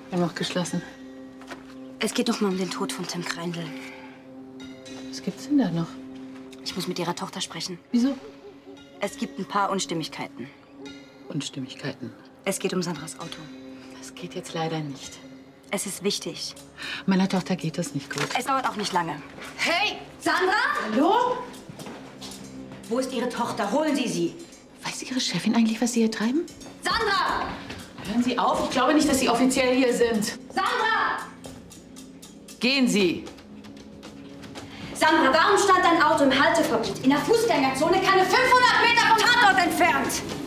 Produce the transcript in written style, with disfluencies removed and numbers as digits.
Wir haben auch geschlossen. Es geht noch mal um den Tod von Tim Kreindl. Was gibt's denn da noch? Ich muss mit Ihrer Tochter sprechen. Wieso? Es gibt ein paar Unstimmigkeiten. Unstimmigkeiten. Es geht um Sandras Auto. Das geht jetzt leider nicht. Es ist wichtig. Meiner Tochter geht es nicht gut. Es dauert auch nicht lange. Hey! Sandra? Hallo? Wo ist Ihre Tochter? Holen Sie sie. Weiß Ihre Chefin eigentlich, was Sie hier treiben? Sandra! Hören Sie auf. Ich glaube nicht, dass Sie offiziell hier sind. Sandra! Gehen Sie. Sandra, warum stand dein Auto im Halteverbot in der Fußgängerzone keine 500 Meter vom Tatort entfernt?